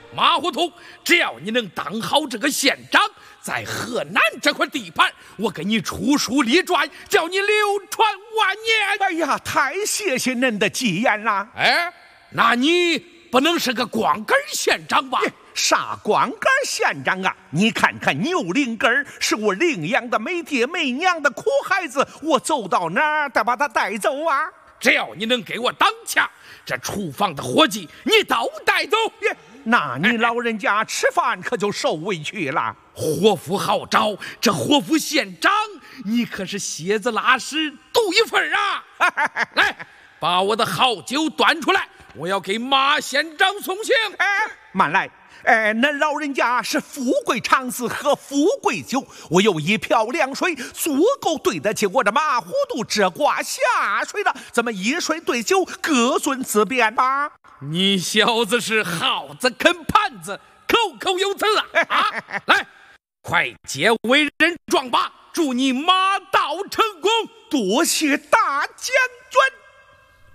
马虎图，只要你能当好这个县长，在河南这块地盘，我给你出书立传，叫你流传万年。 哎呀，太谢谢您的吉言了。 哎，那你不能是个光杆县长吧？ 啥光杆县长啊？你看看牛灵根是我领养的没爹没娘的苦孩子，我走到哪儿得把他带走啊？ 只要你能给我当家，这厨房的伙计你都带走。 那你老人家吃饭可就受委屈了。 伙夫好找，这伙夫县长，你可是蝎子拉屎独一份啊！来，把我的好酒端出来，我要给马县长送行。 慢来。恁老人家是富贵长子喝富贵酒，我有一瓢凉水，足够对得起我的马虎肚这挂下水了。咱们一水对酒，各遵自便吧。 你小子是耗子啃盘子，口口有词啊！来，快接为人状吧，祝你马到成功。 多谢大将